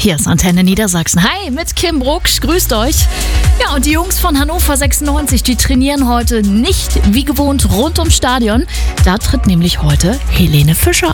Hier ist Antenne Niedersachsen. Hi, mit Kim Brucksch, grüßt euch. Ja, und die Jungs von Hannover 96, die trainieren heute nicht wie gewohnt rund ums Stadion. Da tritt nämlich heute Helene Fischer